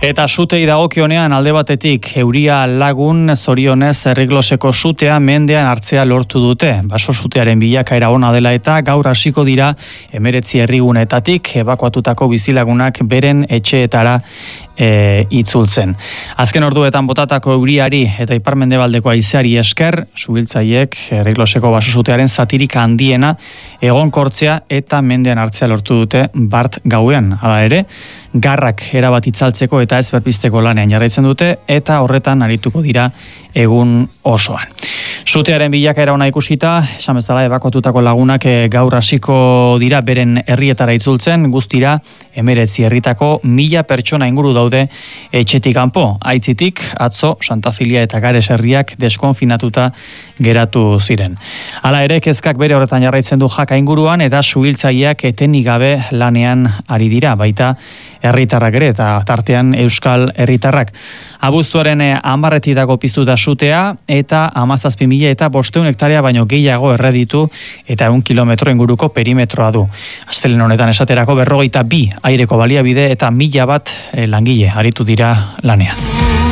Eta sutei dagokionean alde batetik euria lagun zorionez Errigloseko sutea mendean hartzea lortu dute. Baso sutearen bilakaera ona dela eta gaur hasiko dira 19 herrigunetatik ebakuatutako bizilagunak beren etxeetara itzultzen. Azken orduetan botatako euriari eta iparmendebaldeko haizeari esker, suhiltzaileek Errigloseko baso sutearen zatirik handiena egonkortzea eta mendean hartzea lortu dute bart gauean. Hala ere, garrak erabat itzaltzeko eta ez berpizteko lanean jarraitzen dute eta horretan arituko dira egun osoan. Sutearen bilakaera ona ikusita, esan bezala ebakuatutako lagunak gaur hasiko dira beren herrietara itzultzen, guztira 19 herritako 1000 pertsona inguru daude etxetik kanpo. Aitzitik atzo Santa Zilia eta Gares herriak deskonfinatuta geratu ziren. Hala ere, kezkak bere horretan jarraitzen du Jaka inguruan eta suhiltzaileak etenik gabe lanean ari dira, baita herritarrak ere eta tartean euskal herritarrak. Abuztuaren 10 dago piztuta sutea eta 17.000 eta 500 hektarea baino gehiago erreditu eta 1 kilometro inguruko perimetroa du. Astelehen honetan esaterako 42 aireko baliabide eta 1001 langile aritu dira lanean.